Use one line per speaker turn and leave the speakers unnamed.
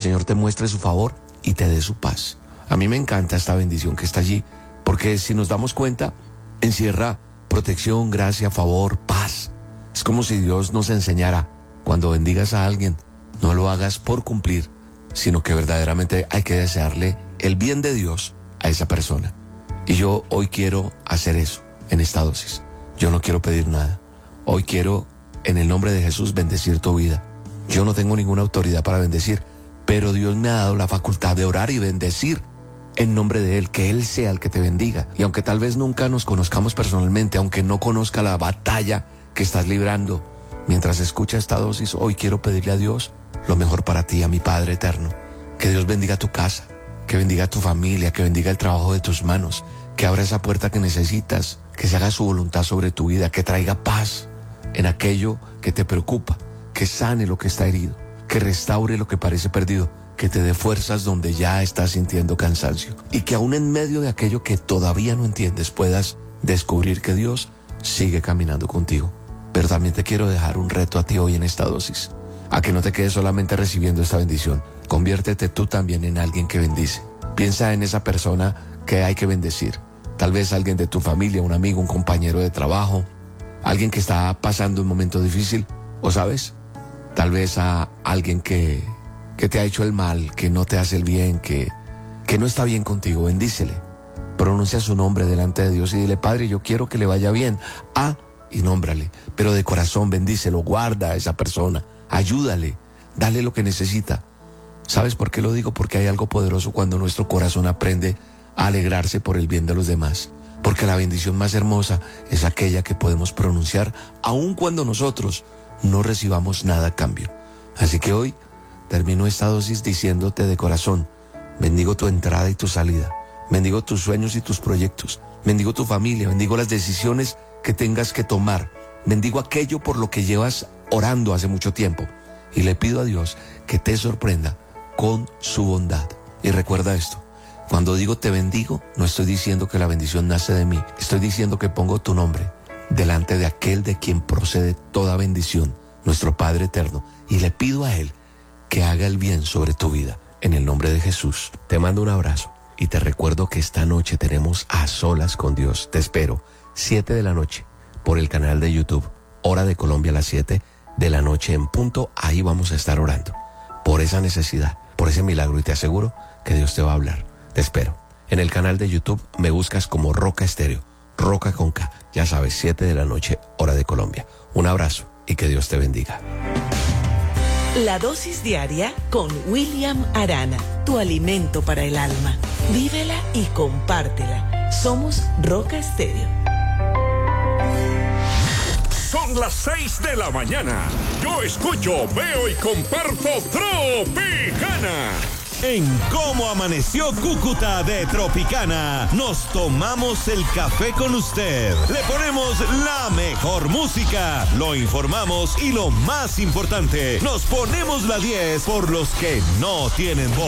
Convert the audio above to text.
Señor te muestre su favor y te dé su paz. A mí me encanta esta bendición que está allí, porque si nos damos cuenta, encierra protección, gracia, favor, paz. Es como si Dios nos enseñara, cuando bendigas a alguien, no lo hagas por cumplir, sino que verdaderamente hay que desearle el bien de Dios a esa persona. Y yo hoy quiero hacer eso en esta dosis. Yo no quiero pedir nada. Hoy quiero, en el nombre de Jesús, bendecir tu vida. Yo no tengo ninguna autoridad para bendecir, pero Dios me ha dado la facultad de orar y bendecir en nombre de Él, que Él sea el que te bendiga. Y aunque tal vez nunca nos conozcamos personalmente, aunque no conozca la batalla que estás librando, mientras escucha esta dosis, hoy quiero pedirle a Dios lo mejor para ti, a mi Padre eterno. Que Dios bendiga tu casa, que bendiga tu familia, que bendiga el trabajo de tus manos, que abra esa puerta que necesitas, que se haga su voluntad sobre tu vida, que traiga paz en aquello que te preocupa, que sane lo que está herido, que restaure lo que parece perdido, que te dé fuerzas donde ya estás sintiendo cansancio, y que aún en medio de aquello que todavía no entiendes puedas descubrir que Dios sigue caminando contigo. Pero también te quiero dejar un reto a ti hoy en esta dosis, a que no te quedes solamente recibiendo esta bendición. Conviértete tú también en alguien que bendice. Piensa en esa persona que hay que bendecir. Tal vez alguien de tu familia, un amigo, un compañero de trabajo, alguien que está pasando un momento difícil, o sabes, tal vez a alguien que te ha hecho el mal, que no te hace el bien, que no está bien contigo. Bendícele, pronuncia su nombre delante de Dios y dile: Padre, yo quiero que le vaya bien. Y nómbrale, pero de corazón bendícelo, guarda a esa persona, ayúdale, dale lo que necesita. ¿Sabes por qué lo digo? Porque hay algo poderoso cuando nuestro corazón aprende a alegrarse por el bien de los demás. Porque la bendición más hermosa es aquella que podemos pronunciar aun cuando nosotros no recibamos nada a cambio. Así que hoy termino esta dosis diciéndote de corazón: bendigo tu entrada y tu salida, bendigo tus sueños y tus proyectos, bendigo tu familia, bendigo las decisiones que tengas que tomar, bendigo aquello por lo que llevas orando hace mucho tiempo, y le pido a Dios que te sorprenda con su bondad. Y recuerda esto: cuando digo te bendigo, no estoy diciendo que la bendición nace de mí, estoy diciendo que pongo tu nombre delante de aquel de quien procede toda bendición, nuestro Padre eterno, y le pido a Él que haga el bien sobre tu vida, en el nombre de Jesús. Te mando un abrazo y te recuerdo que esta noche tenemos A Solas con Dios. Te espero 7 de la noche por el canal de YouTube, hora de Colombia, a las 7 de la noche en punto. Ahí vamos a estar orando por esa necesidad, por ese milagro, y te aseguro que Dios te va a hablar. Te espero. En el canal de YouTube me buscas como Roca Estéreo, Roca con K. Ya sabes, 7 de la noche, hora de Colombia. Un abrazo y que Dios te bendiga.
La dosis diaria con William Arana, tu alimento para el alma. Vívela y compártela. Somos Roca Estéreo.
Son las 6 de la mañana. Yo escucho, veo y comparto Tropicana.
En Cómo Amaneció Cúcuta de Tropicana, nos tomamos el café con usted. Le ponemos la mejor música, lo informamos y lo más importante, nos ponemos la 10 por los que no tienen voz.